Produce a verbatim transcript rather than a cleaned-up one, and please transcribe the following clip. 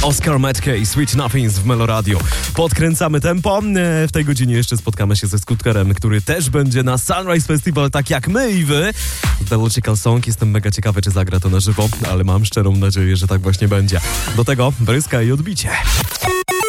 Oscar Metke i Sweet Nothings w Meloradio. Podkręcamy tempo. W tej godzinie jeszcze spotkamy się ze Skutkerem, który też będzie na Sunrise Festival, tak jak my i wy. The Logical Song. Jestem mega ciekawy, czy zagra to na żywo, ale mam szczerą nadzieję, że tak właśnie będzie. Do tego bryska i odbicie.